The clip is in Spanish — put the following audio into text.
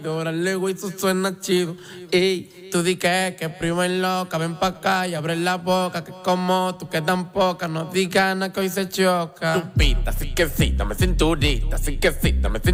Órale, güey, eso suena chido. Ey, tú di que prima es loca. Ven pa' acá y abre la boca. Que como tú quedan pocas. No digas nada que hoy se choca. Tu pita, así que sí, dame cinturita, así que sí, dame cinturita.